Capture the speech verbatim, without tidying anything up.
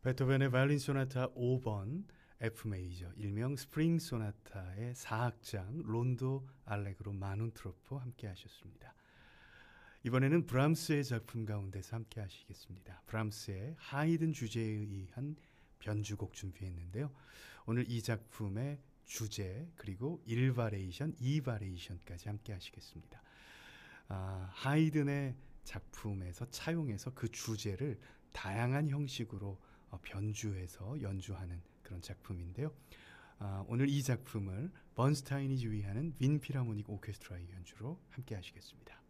베토벤의 바이올린 소나타 오 번 F 메이저, 일명 스프링 소나타의 사 악장 론도 알레그로 마눈트로포 함께 하셨습니다. 이번에는 브람스의 작품 가운데서 함께 하시겠습니다. 브람스의 하이든 주제에 의한 변주곡 준비했는데요. 오늘 이 작품의 주제 그리고 일 바레이션, 이 바레이션까지 함께 하시겠습니다. 아, 하이든의 작품에서 차용해서 그 주제를 다양한 형식으로 어, 변주해서 연주하는 그런 작품인데요. 아, 오늘 이 작품을 번스타인이 지휘하는 빈 필하모닉 오케스트라의 연주로 함께 하시겠습니다.